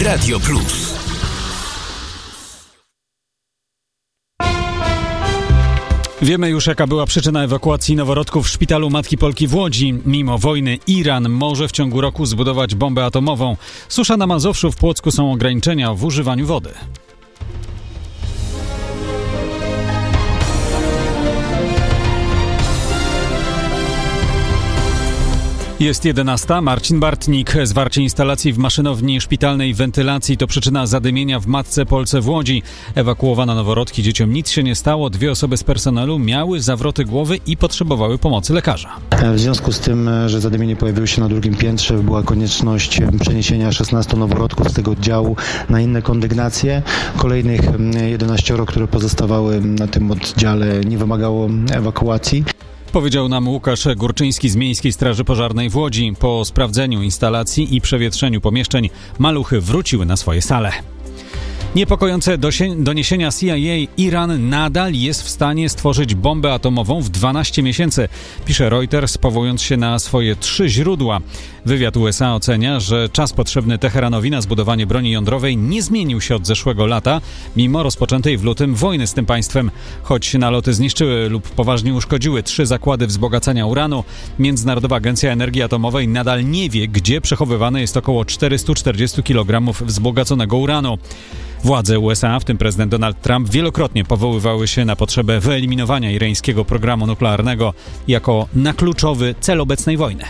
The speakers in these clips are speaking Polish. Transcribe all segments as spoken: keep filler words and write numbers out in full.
Radio Plus. Wiemy już, jaka była przyczyna ewakuacji noworodków w szpitalu Matki Polki w Łodzi. Mimo wojny Iran może w ciągu roku zbudować bombę atomową. Susza na Mazowszu, w Płocku są ograniczenia w używaniu wody. Jest jedenasta. Marcin Bartnik. Zwarcie instalacji w maszynowni szpitalnej wentylacji to przyczyna zadymienia w Matce Polce w Łodzi. Ewakuowano noworodki, dzieciom nic się nie stało. Dwie osoby z personelu miały zawroty głowy i potrzebowały pomocy lekarza. W związku z tym, że zadymienie pojawiło się na drugim piętrze, była konieczność przeniesienia szesnastu noworodków z tego oddziału na inne kondygnacje. Kolejnych jedenaścioro, które pozostawały na tym oddziale, nie wymagało ewakuacji. Powiedział nam Łukasz Górczyński z Miejskiej Straży Pożarnej w Łodzi. Po sprawdzeniu instalacji i przewietrzeniu pomieszczeń maluchy wróciły na swoje sale. Niepokojące doniesienia C I A: Iran nadal jest w stanie stworzyć bombę atomową w dwanaście miesięcy, pisze Reuters, powołując się na swoje trzy źródła. Wywiad U S A ocenia, że czas potrzebny Teheranowi na zbudowanie broni jądrowej nie zmienił się od zeszłego lata, mimo rozpoczętej w lutym wojny z tym państwem. Choć naloty zniszczyły lub poważnie uszkodziły trzy zakłady wzbogacania uranu, Międzynarodowa Agencja Energii Atomowej nadal nie wie, gdzie przechowywane jest około czterysta czterdzieści kilogramów wzbogaconego uranu. Władze U S A, w tym prezydent Donald Trump, wielokrotnie powoływały się na potrzebę wyeliminowania irańskiego programu nuklearnego jako na kluczowy cel obecnej wojny.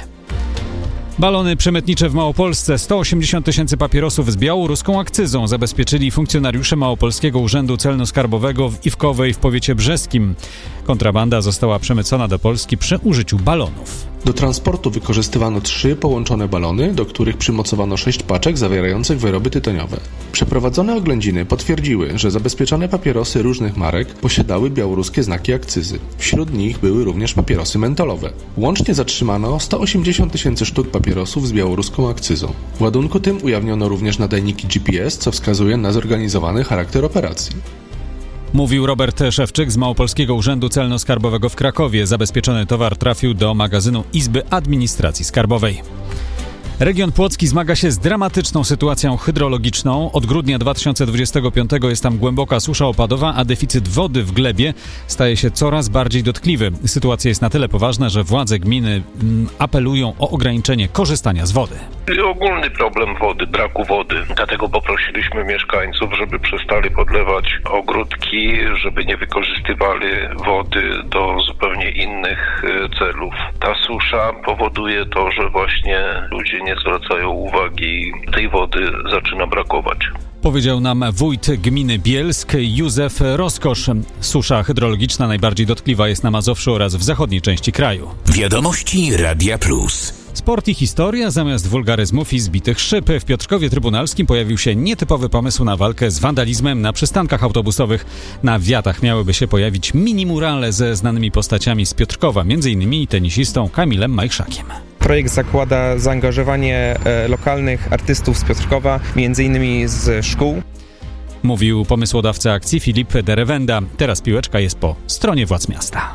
Balony przemytnicze w Małopolsce. sto osiemdziesiąt tysięcy papierosów z białoruską akcyzą zabezpieczyli funkcjonariusze Małopolskiego Urzędu Celno-Skarbowego w Iwkowej w powiecie brzeskim. Kontrabanda została przemycona do Polski przy użyciu balonów. Do transportu wykorzystywano trzy połączone balony, do których przymocowano sześć paczek zawierających wyroby tytoniowe. Przeprowadzone oględziny potwierdziły, że zabezpieczone papierosy różnych marek posiadały białoruskie znaki akcyzy. Wśród nich były również papierosy mentolowe. Łącznie zatrzymano sto osiemdziesiąt tysięcy sztuk papierosów z białoruską akcyzą. W ładunku tym ujawniono również nadajniki G P S, co wskazuje na zorganizowany charakter operacji. Mówił Robert Szewczyk z Małopolskiego Urzędu Celno-Skarbowego w Krakowie. Zabezpieczony towar trafił do magazynu Izby Administracji Skarbowej. Region płocki zmaga się z dramatyczną sytuacją hydrologiczną. Od grudnia dwa tysiące dwudziestego piątego jest tam głęboka susza opadowa, a deficyt wody w glebie staje się coraz bardziej dotkliwy. Sytuacja jest na tyle poważna, że władze gminy mm, apelują o ograniczenie korzystania z wody. Ogólny problem wody, braku wody. Dlatego poprosiliśmy mieszkańców, żeby przestali podlewać ogródki, żeby nie wykorzystywali wody do zupełnie innych celów. Ta susza powoduje to, że właśnie ludzie nie zwracają uwagi, tej wody zaczyna brakować. Powiedział nam wójt gminy Bielsk Józef Roskosz. Susza hydrologiczna najbardziej dotkliwa jest na Mazowszu oraz w zachodniej części kraju. Wiadomości Radia Plus. Sport i historia zamiast wulgaryzmów i zbitych szyb. W Piotrkowie Trybunalskim pojawił się nietypowy pomysł na walkę z wandalizmem na przystankach autobusowych. Na wiatach miałyby się pojawić mini-murale ze znanymi postaciami z Piotrkowa, m.in. tenisistą Kamilem Majszakiem. Projekt zakłada zaangażowanie e, lokalnych artystów z Piotrkowa, m.in. z szkół. Mówił pomysłodawca akcji Filip Derewenda. Teraz piłeczka jest po stronie władz miasta.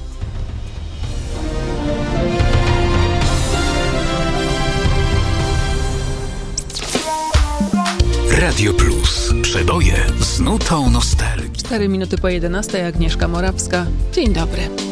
Radio Plus. Przeboje z nutą nostalgii. cztery minuty po jedenastej. Agnieszka Morawska. Dzień dobry.